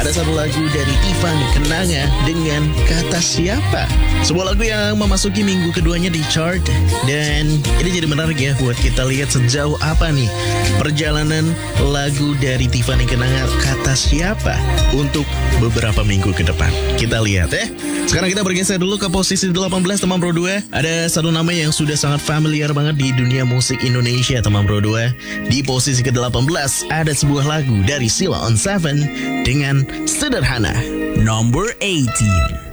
ada satu lagu dari Tiffany Kenanga dengan Kata Siapa. Sebuah lagu yang memasuki minggu keduanya di chart. Dan ini jadi menarik ya buat kita lihat sejauh apa nih perjalanan lagu dari Tiffany Kenanga Kata Siapa untuk beberapa minggu ke depan. Kita lihat ya. Sekarang kita bergeser dulu ke posisi 18 teman Bro 2. Ada satu nama yang sudah sangat familiar banget di dunia musik Indonesia teman Bro 2. Di posisi ke-18 ada sebuah lagu dari Sheila on 7 dengan Sederhana. Number 18.